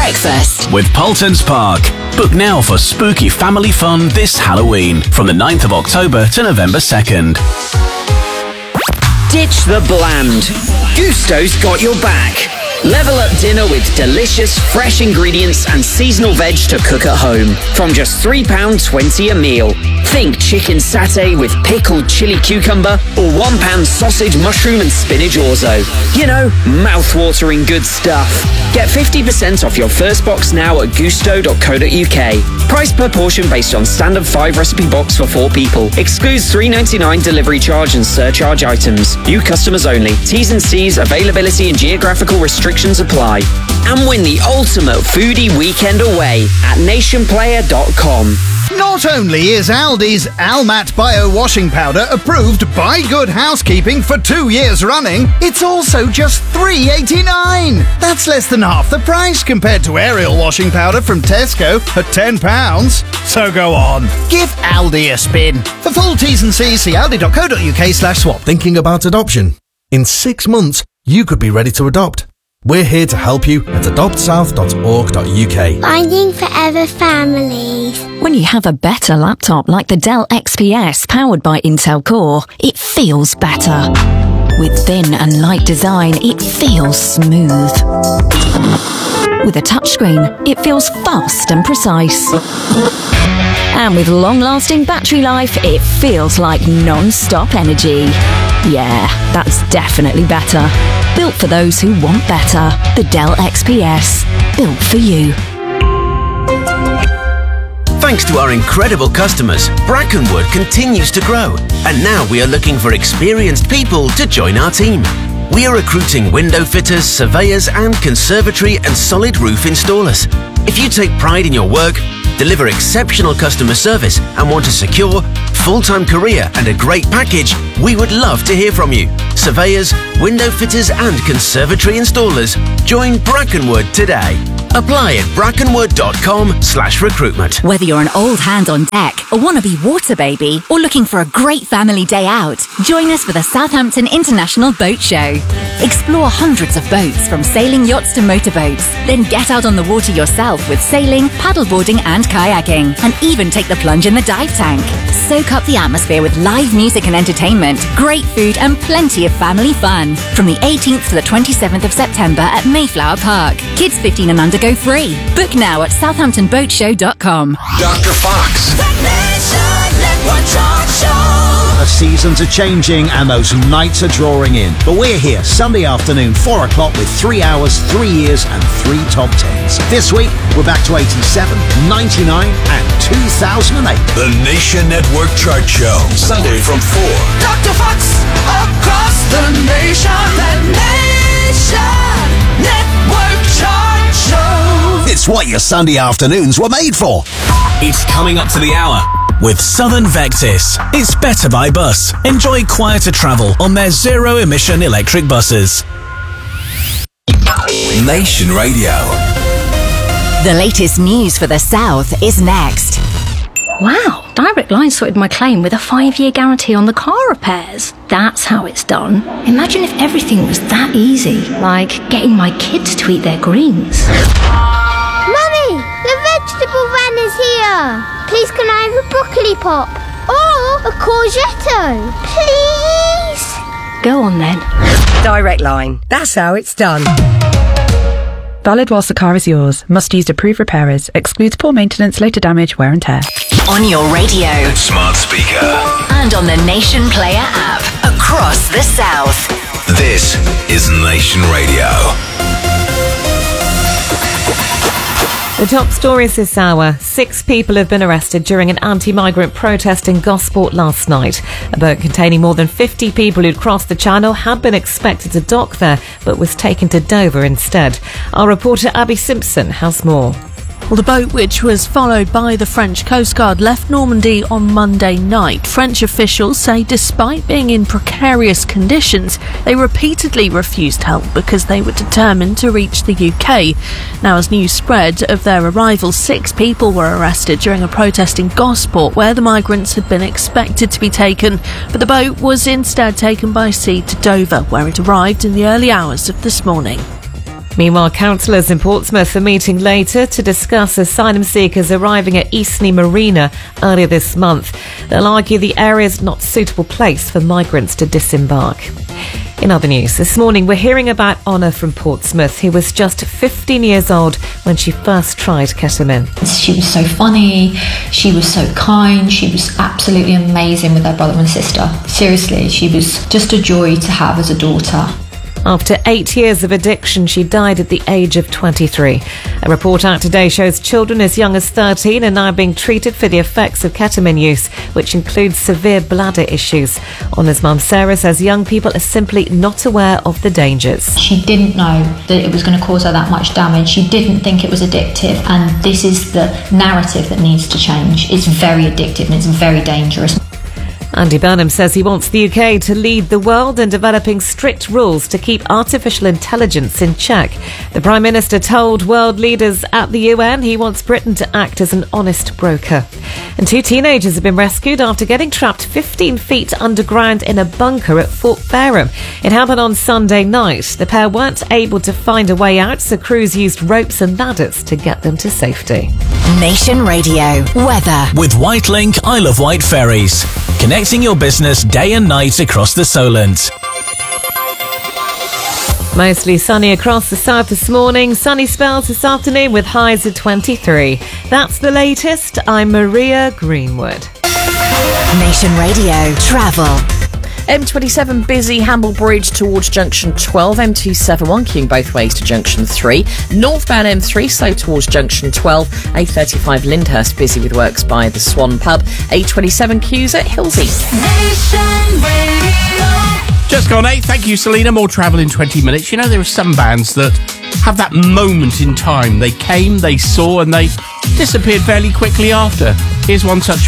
breakfast. With Paultons Park. Book now for spooky family fun this Halloween from the 9th of October to November 2nd. Ditch the bland. Gusto's got your back. Level up dinner with delicious, fresh ingredients and seasonal veg to cook at home. From just £3.20 a meal. Think chicken satay with pickled chili cucumber or £1 sausage, mushroom and spinach orzo. You know, mouth-watering good stuff. Get 50% off your first box now at gusto.co.uk. Price per portion based on standard 5 recipe box for 4 people. Excludes $3.99 delivery charge and surcharge items. New customers only. T's and C's, availability and geographical restrictions apply. And win the ultimate foodie weekend away at nationplayer.com. Not only is Aldi's Almat Bio Washing Powder approved by Good Housekeeping for 2 years running, it's also just $3.89. That's less than half the price compared to Ariel Washing Powder from Tesco at £10. So go on, give Aldi a spin. For full T's and C's, see aldi.co.uk/swap. Thinking about adoption? In 6 months, you could be ready to adopt. We're here to help you at adoptsouth.org.uk. Finding forever families. When you have a better laptop like the Dell XPS powered by Intel Core, it feels better. With thin and light design, it feels smooth. With a touchscreen, it feels fast and precise. And with long-lasting battery life, it feels like non-stop energy. Yeah, that's definitely better. Built for those who want better. The Dell XPS. Built for you. Thanks to our incredible customers, Brackenwood continues to grow. And now we are looking for experienced people to join our team. We are recruiting window fitters, surveyors and conservatory and solid roof installers. If you take pride in your work, deliver exceptional customer service and want a secure, full-time career and a great package, we would love to hear from you. Surveyors, window fitters and conservatory installers, join Brackenwood today. Apply at brackenwood.com/recruitment. Whether you're an old hand on deck, a wannabe water baby, or looking for a great family day out, join us for the Southampton International Boat Show. Explore hundreds of boats from sailing yachts to motorboats. Then get out on the water yourself with sailing, paddleboarding and kayaking. And even take the plunge in the dive tank. Soak up the atmosphere with live music and entertainment, great food and plenty of family fun. From the 18th to the 27th of September at Mayflower Park. Kids 15 and under go free. Book now at southamptonboatshow.com. Dr. Fox. The seasons are changing and those nights are drawing in. But we're here Sunday afternoon, 4 o'clock with 3 hours, 3 years and 3 top 10s. This week, we're back to 87, 99 and 2008. The Nation Network Chart Show. Sunday from 4. Dr. Fox across the nation. The Nation Network Chart Show. It's what your Sunday afternoons were made for. It's coming up to the hour. With Southern Vectis, it's better by bus. Enjoy quieter travel on their zero-emission electric buses. Nation Radio. The latest news for the South is next. Wow, Direct Line sorted my claim with a 5-year guarantee on the car repairs. That's how it's done. Imagine if everything was that easy, like getting my kids to eat their greens. Mummy, the vegetable van is here. Please can I have a broccoli pop? Or a courgette? Please? Go on then. Direct Line. That's how it's done. Valid whilst the car is yours. Must use approved repairers. Excludes poor maintenance, later damage, wear and tear. On your radio. Smart speaker. And on the Nation Player app. Across the South. This is Nation Radio. The top stories this hour. 6 people have been arrested during an anti-migrant protest in Gosport last night. A boat containing more than 50 people who'd crossed the channel had been expected to dock there, but was taken to Dover instead. Our reporter Abby Simpson has more. Well, the boat, which was followed by the French Coast Guard, left Normandy on Monday night. French officials say despite being in precarious conditions, they repeatedly refused help because they were determined to reach the UK. Now, as news spread of their arrival, 6 people were arrested during a protest in Gosport, where the migrants had been expected to be taken, but the boat was instead taken by sea to Dover, where it arrived in the early hours of this morning. Meanwhile, councillors in Portsmouth are meeting later to discuss asylum seekers arriving at Eastney Marina earlier this month. They'll argue the area is not a suitable place for migrants to disembark. In other news, this morning we're hearing about Honor from Portsmouth, who was just 15 years old when she first tried ketamine. She was so funny, she was so kind, she was absolutely amazing with her brother and sister. Seriously, she was just a joy to have as a daughter. After 8 years of addiction, she died at the age of 23. A report out today shows children as young as 13 are now being treated for the effects of ketamine use, which includes severe bladder issues. Honor's mum Sarah says young people are simply not aware of the dangers. She didn't know that it was going to cause her that much damage. She didn't think it was addictive, and this is the narrative that needs to change. It's very addictive and it's very dangerous. Andy Burnham says he wants the UK to lead the world in developing strict rules to keep artificial intelligence in check. The Prime Minister told world leaders at the UN he wants Britain to act as an honest broker. And 2 teenagers have been rescued after getting trapped 15 feet underground in a bunker at Fort Fareham. It happened on Sunday night. The pair weren't able to find a way out, so crews used ropes and ladders to get them to safety. Nation Radio weather with Whitelink Isle of Wight ferries, connecting your business day and night across the Solent. Mostly sunny across the south this morning, sunny spells this afternoon with highs of 23. That's the latest. I'm Maria Greenwood. Nation Radio travel. M27 busy, Hamble Bridge towards junction 12, M271 queuing both ways to junction 3, northbound M3 slow towards junction 12, A35 Lyndhurst busy with works by the Swan Pub, A27 queues at Hillsey. Just gone 8, thank you Selena, more travel in 20 minutes. You know, there are some bands that have that moment in time. They came, they saw, and they disappeared fairly quickly after. Here's one such